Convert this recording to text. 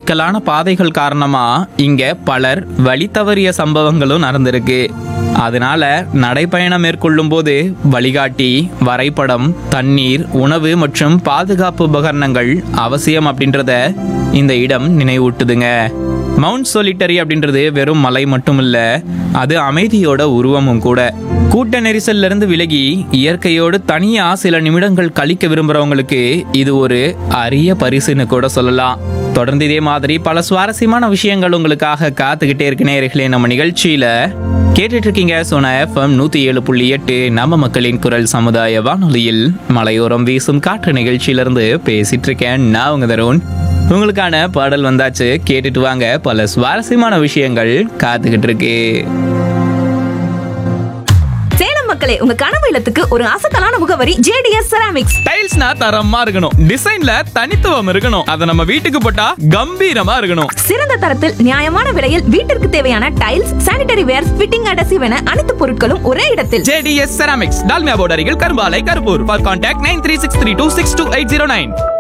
சிக்கலான பாதைகள் காரணமா இங்க பலர் வழி தவறிய சம்பவங்களும் நடந்திருக்கு. அதனால நடைப்பயணம் மேற்கொள்ளும் போது வழிகாட்டி, வரைபடம், தண்ணீர், உணவு மற்றும் பாதுகாப்பு உபகரணங்கள் அவசியம் அப்படின்றத இந்த இடம் நினைவூட்டுதுங்க. மவுண்ட் சொலிட்டரி அப்படின்றது வெறும் மலை மட்டும் இல்ல, அது அமைதியோட உருவமும் கூட. கூட்ட நெரிசல்ல இருந்து விலகி இயற்கையோடு தனியா சில நிமிடங்கள் கழிக்க விரும்புறவங்களுக்கு இது ஒரு அரிய பரிசுன்னு கூட சொல்லலாம். தொடர்ந்து இதே மாதிரி பல சுவாரஸ்யமான விஷயங்கள் உங்களுக்காக காத்துக்கிட்டே இருக்கு நேயர்களே. நம்ம நிகழ்ச்சியில கேட்டுட்டு இருக்கீங்க சோனா FM 107.8 நம்ம மக்களின் குரல் சமுதாய வானொலியில் மலையோரம் வீசும் காற்று நிகழ்ச்சியிலிருந்து பேசிட்டு இருக்கேன் நான் உங்க தருண். உங்களுக்கான பாடல் வந்தாச்சு, கேட்டுட்டு வாங்க. பல சுவாரஸ்யமான விஷயங்கள் காத்துக்கிட்டு இருக்கு. மக்களே, உங்க கனவு இல்லத்துக்கு ஒரு அசத்தலான முகவரி JDS செராமிக்ஸ். டைல்ஸ்னா தரமா இருக்கணும், டிசைன்ல தனித்துவம் இருக்கணும், அத நம்ம வீட்டுக்கு போட்டா கம்பீரமா இருக்கணும். சிறந்த தரத்தில் நியாயமான விலையில் வீட்டிற்கு தேவையான டைல்ஸ், சானிட்டரி வேர், ஃபிட்டிங் அடசிவ் என அனைத்து பொருட்களும் ஒரே இடத்தில். JDS செராமிக்ஸ், டால்மியா போர்டு அருகில், கரும்பாலை, கருப்பூர். For contact 9363262809.